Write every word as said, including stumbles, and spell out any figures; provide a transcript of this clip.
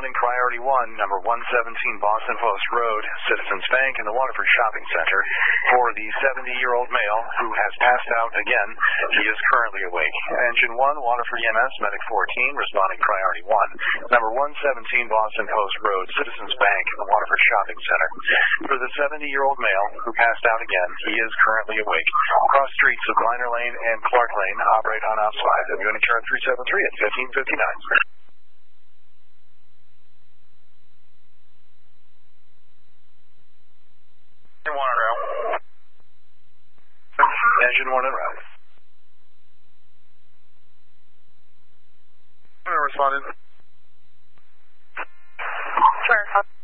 responding priority one, number one seventeen Boston Post Road, Citizens Bank in the Waterford Shopping Center, for the seventy-year-old male who has passed out again. He is currently awake. Engine one, Waterford E M S, Medic fourteen, responding priority one, number one seventeen Boston Post Road, Citizens Bank in the Waterford Shopping Center. For the seventy-year-old male who passed out again, he is currently awake. Cross streets of Gliner Lane and Clark Lane, operate on ops five. W N H R three seven three at fifteen fifty-nine. Engine one en route. Engine one en route. Responding. Sure.